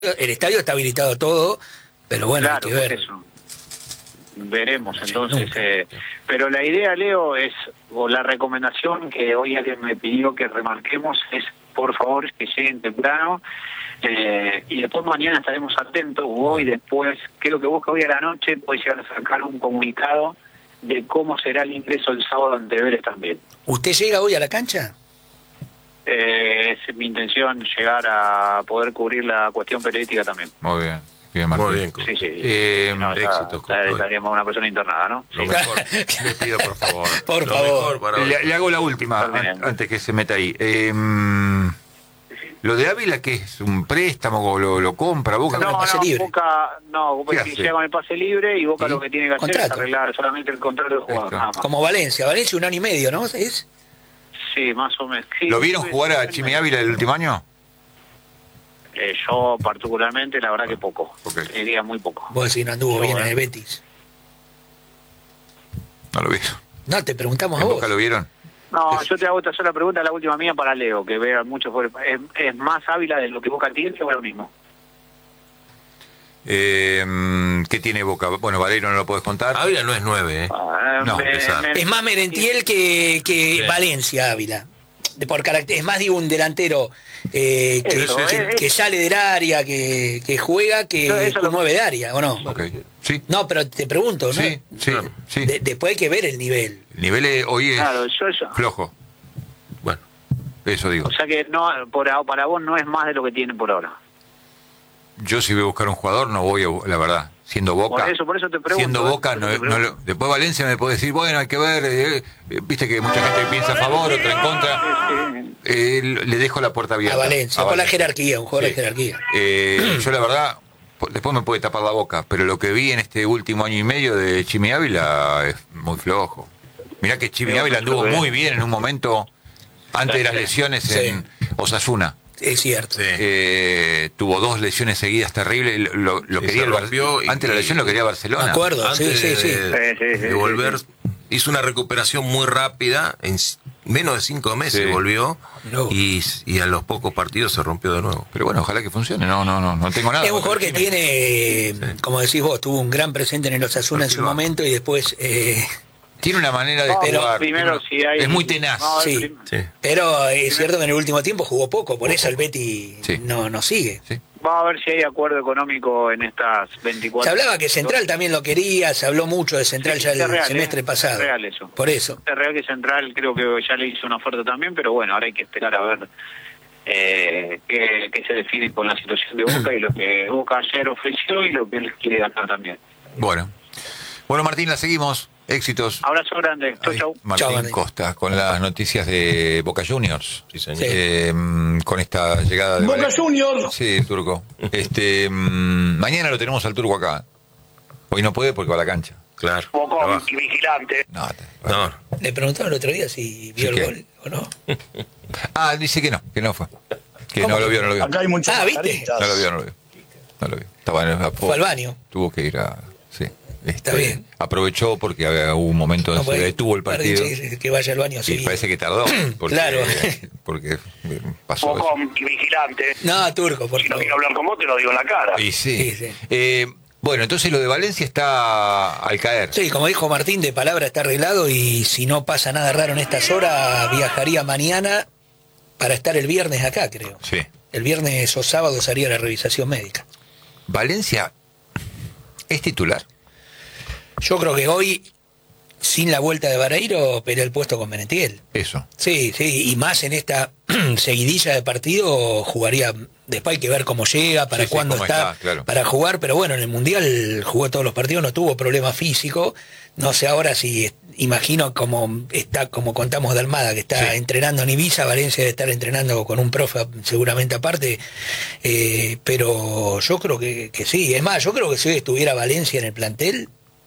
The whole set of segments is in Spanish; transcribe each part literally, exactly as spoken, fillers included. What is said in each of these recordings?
el estadio está habilitado todo, pero bueno, Claro, hay que ver. eso. Veremos entonces. Nunca. Eh, pero la idea, Leo, es, o la recomendación que hoy alguien me pidió que remarquemos es, por favor, que lleguen temprano. Eh, y después mañana estaremos atentos, o hoy después, creo que vos que hoy a la noche podés llegar a sacar un comunicado de cómo será el ingreso el sábado ante Vélez también. ¿Usted llega hoy a la cancha? Eh, es mi intención llegar a poder cubrir la cuestión periodística también. Muy bien, bien, Martín. Muy bien. Sí, sí. Eh, no, ya, éxitos, ya Coco. estaríamos una persona internada, ¿no? Lo Sí. mejor. Le pido, por favor. Por Lo favor. mejor para Le, le hago la última, Está bien. an- antes que se meta ahí. Eh, lo de Ávila, ¿qué es? ¿Un préstamo? ¿Lo, lo compra? ¿Boca? No, con el pase no, libre. Boca, no, Boca ¿Qué sí hace? llega con el pase libre y Boca ¿Sí? lo que tiene que hacer Contrato. es arreglar solamente el contrato de jugador, Esto. nada más. Como Valencia. Valencia un año y medio, ¿no? ¿Es? Sí, más o menos. Sí, ¿Lo vieron sí, jugar a sí, Chimi Ávila el último año? Eh, yo particularmente, la verdad que poco. Ok. Diría muy poco. Vos decís, no anduvo Yo, bien eh. en el Betis. No lo vieron. No, te preguntamos a ¿En vos. Boca lo vieron? No, yo te hago esta sola pregunta, la última mía para Leo, que vea mucho. por- Es, es más Ávila de lo que Boca tiene o es lo mismo. Eh, ¿Qué tiene Boca? Bueno, Valero no lo podés contar. Ávila no es nueve, ¿eh? Ah, No, esa- Es más Merentiel que, que Sí. Valencia, Ávila. De por carácter, es más, digo, un delantero eh, que, Eso, que- es- que sale del área, que, que juega, que Eso- eso un lo- nueve de área, ¿o no? Ok. Sí, No, pero te pregunto, ¿no? sí, sí, Claro. sí. De- después hay que ver el nivel. El nivel es- hoy es Claro, yo, yo. flojo. Bueno, Eso digo. O sea que no, por, a- para vos no es más de lo que tiene por ahora. Yo si voy a buscar un jugador no voy a, la verdad, siendo Boca. Por eso, por eso te pregunto. Siendo ¿eh? Boca, Por no, eso te no pregunto. lo- después Valencia me puede decir, bueno, hay que ver, eh, eh, viste que mucha gente piensa a favor, otra en contra. Sí, sí. Eh, le dejo la puerta abierta. A Valencia, A por la Valencia. jerarquía, un jugador Sí. de jerarquía. Eh, yo la verdad, po- después me puede tapar la boca, pero lo que vi en este último año y medio de Chimi Ávila es muy flojo. Mirá que Chimi Sí, Ávila mucho anduvo bien. muy bien en un momento, antes de las lesiones Sí. en Osasuna. Es cierto. sí. Eh, tuvo dos lesiones seguidas terribles. Lo, lo- lo Sí, quería se el Bar- rompió y- antes de la lesión lo quería Barcelona. Me acuerdo, Antes sí, sí, sí. de, Sí, sí, sí, de sí, volver, sí. hizo una recuperación muy rápida, en s- menos de cinco meses Sí. volvió No. y, y a los pocos partidos se rompió de nuevo. Pero bueno, ojalá que funcione. No, no, no, no tengo nada. Es un jugador que tiene, eh, como decís vos, tuvo un gran presente en el Osasuna en su Perfil bajo. momento y después... eh, Tiene una manera de No, pero jugar. primero, tiene- si hay- Es muy tenaz. No, Sí. prim- Sí. pero es cierto que en el último tiempo jugó poco, por eso el Betty Sí. no, no sigue. Sí. Vamos a ver si hay acuerdo económico en estas veinticuatro. Se hablaba que Central también lo quería, se habló mucho de Central Sí, ya es el real, semestre eh, pasado. es real eso. Por eso. Es real que Central creo que ya le hizo una oferta también, pero bueno, ahora hay que esperar a ver eh, qué, qué se define con la situación de Boca y lo que Boca ayer ofreció y lo que él quiere ganar también. Bueno. Bueno, Martín, la seguimos. Éxitos. Abrazo grande. Chau, Ahí, chau. Martín Chau, Martín. Costa, con las noticias de Boca Juniors. Sí, señor. Sí. Eh, con esta llegada de Boca Valencia. Juniors. Sí, Turco. Este, mm, mañana lo tenemos al Turco acá. Hoy no puede porque va a la cancha. Claro. Bocón, trabaja. vigilante. No, te- No, Le preguntaron el otro día si vio ¿Sí el qué? gol o no. Ah, dice que no, que no fue. Que ¿Cómo? no lo vio, no lo vio. Acá hay muchas Ah, ¿viste? mascaritas. No lo vio, no lo vio. No lo vio. Estaba en el, Fue al baño. Tuvo que ir a. Sí. Este, Está bien. Aprovechó porque había, hubo un momento No donde puede- se detuvo el partido. parece Que vaya al baño Sí, así. parece que tardó. Porque, Claro. Porque eh, pasó eso. Bocón, vigilante. No, Turco, por Si no favor. quiero hablar con vos, te lo digo en la cara. Y sí. Sí, sí. Eh, bueno, entonces lo de Valencia está al caer. Sí, como dijo Martín, de palabra está arreglado y si no pasa nada raro en estas horas, viajaría mañana para estar el viernes acá, creo. Sí. El viernes o sábado se haría la revisación médica. Valencia es titular. Yo creo que hoy, sin la vuelta de Vareiro, pelea el puesto con Benetiel. Eso. Sí, sí, y más en esta seguidilla de partido jugaría, después hay que ver cómo llega, para Sí, sí, cuándo cómo está, está, claro. para jugar, pero bueno, en el Mundial jugó todos los partidos, no tuvo problema físico, no sé ahora si, imagino como está, como contamos de Almada, que está Sí. entrenando en Ibiza, Valencia debe estar entrenando con un profe seguramente aparte, eh, pero yo creo que, que sí, es más, yo creo que si hoy estuviera Valencia en el plantel,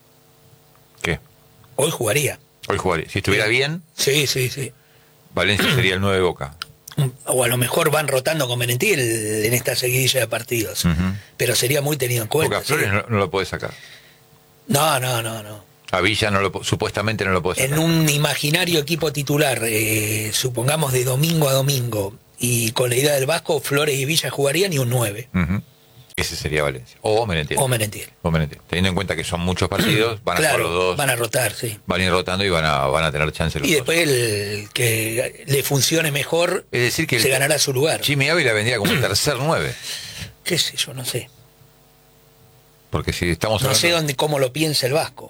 ¿Qué? hoy jugaría. Hoy jugaría. Si estuviera bien, Sí, sí, sí. Valencia sería el nueve de Boca. O a lo mejor van rotando con Benetiel en esta seguidilla de partidos. Ujú. Pero sería muy tenido en cuenta. Boca Flores sí. no, no lo puede sacar. No, no, no, no. A Villa no lo, po- supuestamente no lo puede sacar. En un imaginario equipo titular, eh, supongamos de domingo a domingo, y con la idea del Vasco, Flores y Villa jugarían y un nueve. Ujú. ese sería Valencia. O Merentiel. O Merentiel. O Merentiel. Teniendo en cuenta que son muchos partidos, van a Claro, jugar los dos. van a rotar, sí. Van a ir rotando y van a, van a tener chance los Y dos. después el que le funcione mejor Es decir, que se el- ganará su lugar. Jimmy Ávila vendría como el tercer nueve. ¿Qué sé yo? No sé. Porque si estamos No hablando... sé dónde, cómo lo piensa el Vasco.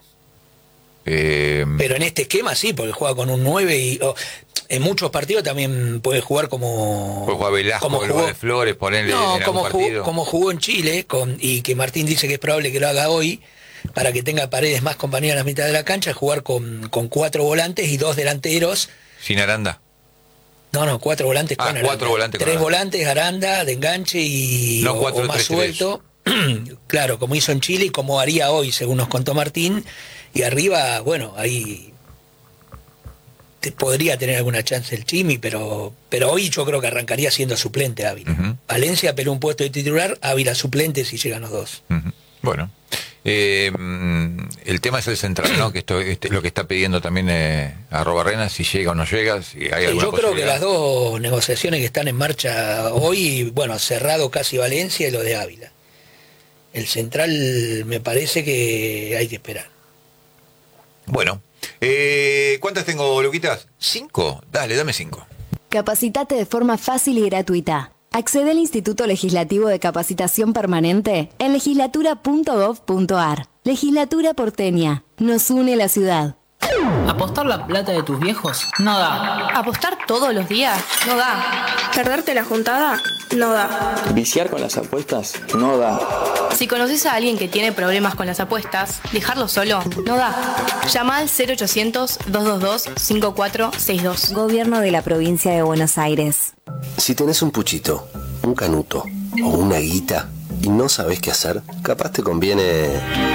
eh, Pero en este esquema sí, porque juega con un nueve y o, en muchos partidos también puede jugar como... puede jugar Velasco, como el lugar de Flores, ponerle No, en como algún jugó, partido. como jugó en Chile, con, y que Martín dice que es probable que lo haga hoy, para que tenga Paredes más compañía en la mitad de la cancha, jugar con, con cuatro volantes y dos delanteros. Sin Aranda. No, no, cuatro volantes Ah, con Aranda. cuatro volantes con Tres Aranda. volantes, Aranda, de enganche y No, o- cuatro, o más tres, tres. suelto. Claro, como hizo en Chile y como haría hoy, según nos contó Martín. Y arriba, bueno, ahí te- podría tener alguna chance el Chimi, pero pero hoy yo creo que arrancaría siendo suplente Ávila. Ujú. Valencia peleó un puesto de titular, Ávila suplente si llegan los dos. Ujú. Bueno, eh, mm, el tema es el central, ¿no? Que esto este, lo que está pidiendo también eh, arroba Rena, si llega o no llega, si hay Eh, alguna yo creo que posibilidad. las dos negociaciones que están en marcha hoy, bueno, cerrado casi Valencia y lo de Ávila. El central me parece que hay que esperar. Bueno, eh, ¿cuántas tengo, Luquitas? ¿Cinco? Dale, dame cinco. Capacitate de forma fácil y gratuita. Accede al Instituto Legislativo de Capacitación Permanente en legislatura punto gov punto ar. Legislatura porteña. Nos une la ciudad. ¿Apostar la plata de tus viejos? No da. ¿Apostar todos los días? No da. ¿Perderte la juntada? No da. Viciar con las apuestas no da. Si conoces a alguien que tiene problemas con las apuestas, dejarlo solo no da. Llama al cero ochocientos, dos dos dos, cinco cuatro seis dos. Gobierno de la Provincia de Buenos Aires. Si tenés un puchito, un canuto o una guita y no sabés qué hacer, capaz te conviene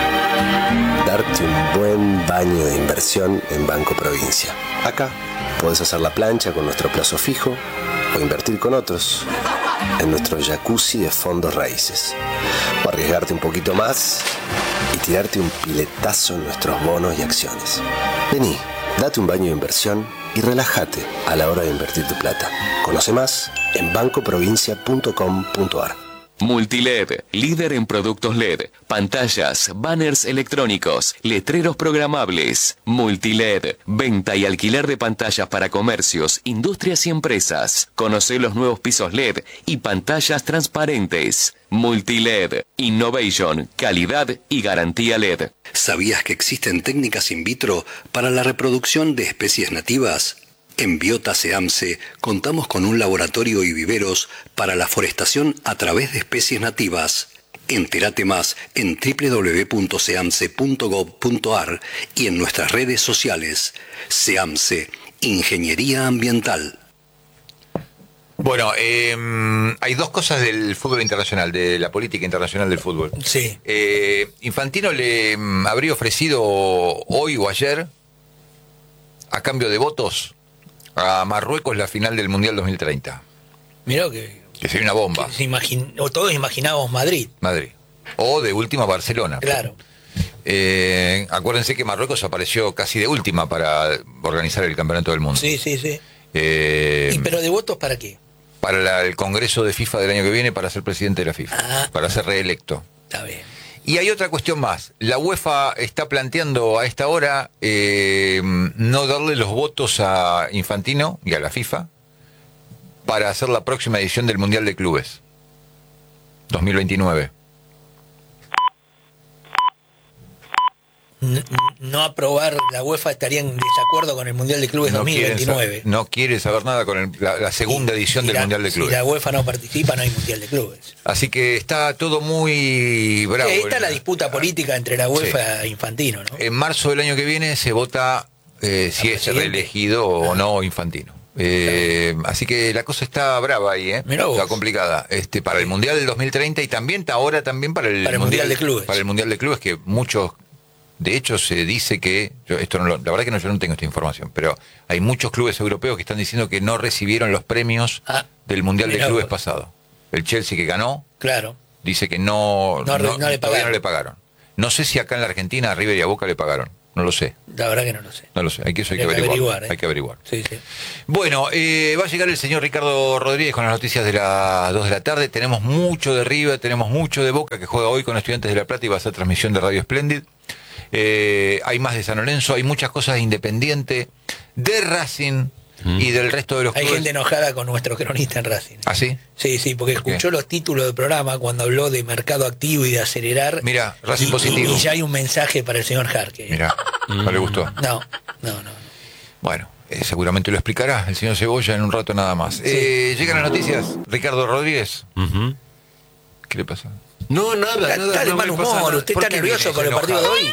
darte un buen baño de inversión en Banco Provincia. Acá podés hacer la plancha con nuestro plazo fijo o invertir con otros en nuestro jacuzzi de fondos raíces. O arriesgarte un poquito más y tirarte un piletazo en nuestros bonos y acciones. Vení, date un baño de inversión y relájate a la hora de invertir tu plata. Conoce más en banco provincia punto com punto ar. Multiled, líder en productos L E D, pantallas, banners electrónicos, letreros programables. Multiled, venta y alquiler de pantallas para comercios, industrias y empresas. Conoce los nuevos pisos L E D y pantallas transparentes. Multiled, Innovation, calidad y garantía L E D. ¿Sabías que existen técnicas in vitro para la reproducción de especies nativas? En Biota SEAMSE contamos con un laboratorio y viveros para la forestación a través de especies nativas. Entérate más en doble u doble u doble u punto seamse punto gov punto ar y en nuestras redes sociales. SEAMSE, Ingeniería Ambiental. Bueno, eh, hay dos cosas del fútbol internacional, de la política internacional del fútbol. Sí. Eh, Infantino le mm, habría ofrecido hoy o ayer, a cambio de votos, a Marruecos la final del Mundial dos mil treinta. Mirá que, Que sería una bomba. que se imagin- o todos imaginábamos Madrid. Madrid. O de última Barcelona. Claro. Eh, acuérdense que Marruecos apareció casi de última para organizar el Campeonato del Mundo. Sí, sí, sí. Eh, ¿Y pero de votos para qué? para la- el Congreso de FIFA del año que viene para ser presidente de la FIFA. Ah. Para ser reelecto. Está bien. Y hay otra cuestión más. La UEFA está planteando a esta hora eh, no darle los votos a Infantino y a la FIFA para hacer la próxima edición del Mundial de Clubes dos mil veintinueve. N- no aprobar la UEFA estaría en desacuerdo con el Mundial de Clubes No dos mil quieren veintinueve. saber- no quiere saber nada con el- la, la segunda edición Y del la- Mundial de Si Clubes. la UEFA no participa, no hay Mundial de Clubes. Así que está todo muy bravo. Ahí está la disputa política entre la UEFA Sí. e Infantino, ¿no? En marzo del año que viene se vota eh, si es presidente. reelegido o no Infantino. Eh, así que la cosa está brava ahí, ¿eh? Mirá vos. Está complicada. Este, para el Mundial del dos mil treinta y también está ahora también para el, Para el Mundial de Clubes. Para el Mundial de Clubes, que muchos, de hecho se dice que, yo esto no lo- la verdad que no, yo no tengo esta información, pero hay muchos clubes europeos que están diciendo que no recibieron los premios Ah, del Mundial de mirá Clubes vos. pasado. El Chelsea que ganó, Claro. dice que no, No, no le todavía pagaron. no le pagaron. No sé si acá en la Argentina a River y a Boca le pagaron. No lo sé. La verdad que no lo sé. No lo sé, hay que, eso hay Hay que que averiguar. averiguar, ¿eh? Hay que averiguar. Sí, sí. Bueno, eh, va a llegar el señor Ricardo Rodríguez con las noticias de las dos de la tarde. Tenemos mucho de River, tenemos mucho de Boca, que juega hoy con Estudiantes de La Plata y va a ser transmisión de Radio Splendid. Eh, hay más de San Lorenzo, hay muchas cosas de Independiente, de Racing mm. y del resto de los Hay clubes. gente enojada con nuestro cronista en Racing. ¿Ah, sí? Sí, sí, porque escuchó los títulos del programa cuando habló de mercado activo y de acelerar. Mira, Racing y, positivo. Y, y ya hay un mensaje para el señor Jarque. Mira, ¿no le gustó? No, no, no. no. Bueno, eh, seguramente lo explicará el señor Cebolla en un rato nada más. Sí. Eh, Llegan las noticias. Ricardo Rodríguez. Uh-huh. ¿Qué le pasa? No, nada, está, nada. Está de no mal humor. ¿Usted está nervioso con el partido de hoy?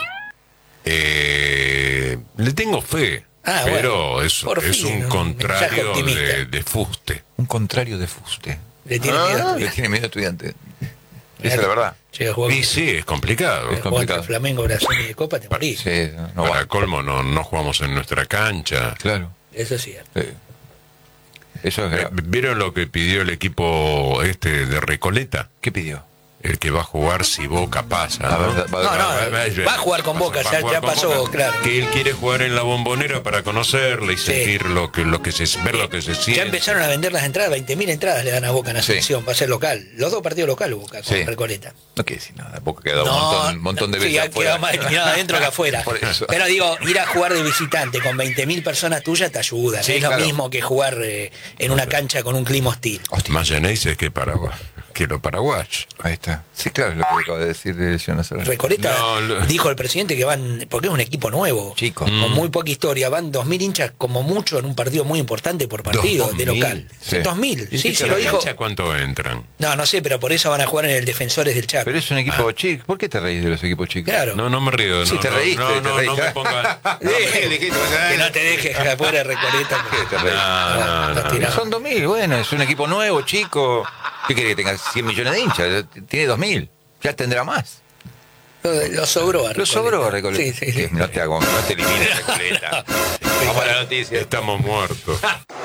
Eh, le tengo fe. Ah, pero bueno, es, es fin, un, un contrario de, de fuste. Un contrario de fuste. Le tiene ah, miedo. Le tiene miedo a Estudiante. Esa es la verdad. Y sí, es complicado. Es complicado. Flamengo, Brasil y de Copa te morís. Sí, no Para va. colmo, no, no jugamos en nuestra cancha. Claro. Eso es cierto. Sí. Eso es eh, ¿Vieron lo que pidió el equipo este de Recoleta? ¿Qué pidió? El que va a jugar si Boca pasa. ¿no? Ver, va, no, no, va, va, va a jugar con Boca, ya, ya pasó, Boca, claro. Que él quiere jugar en la Bombonera para conocerla y sí. sentir lo que, lo que se ver lo que se siente. Ya empezaron a vender las entradas, veinte mil entradas le dan a Boca en la sí. selección, va a ser local. Los dos partidos locales Boca con sí. Recoleta. No quiere decir nada, Boca queda un no, montón, montón de veces sí, afuera. Queda más eliminado adentro que afuera. Pero digo, ir a jugar de visitante con veinte mil personas tuyas te ayuda. Sí, es claro. lo mismo que jugar eh, en una cancha con un clima hostil. Hostia. Más Genesis que Paraguay. Que los paraguayos. Ahí está. Sí, claro, es lo que acaba de decir de Recoleta no, lo... dijo el presidente que van, porque es un equipo nuevo, chico, con mm. muy poca historia, van dos mil hinchas como mucho en un partido muy importante por partido de local. Sí. dos mil, sí, sí, sí lo dijo. ¿Cuánto entran? No, no sé, pero por eso van a jugar en el Defensores del Chaco. Pero es un equipo ah. chico. ¿Por qué te reís de los equipos chicos? Claro. No, no me río. Sí, no, te reíste, no, te no, reíste. No, no me ponga... no, que no te dejes afuera de Recoleta. ¿Qué te reís? No, no, no, no. Son dos mil, bueno, es un equipo nuevo, chico. ¿Qué quiere que tenga cien millones de hinchas? Tiene dos mil. Ya tendrá más. Lo, lo sobró a Recoleta. Lo sobró a Recoleta. Sí, sí, sí. No te hago, no te elimines Recoleta. Vamos a la noticia. Estamos muertos.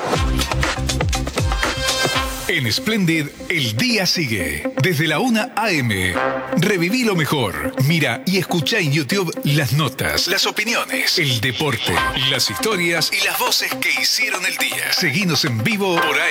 En Splendid, el día sigue. Desde la una a eme. Reviví lo mejor. Mira y escucha en YouTube las notas, las opiniones, el deporte, las historias y las voces que hicieron el día. Seguinos en vivo por A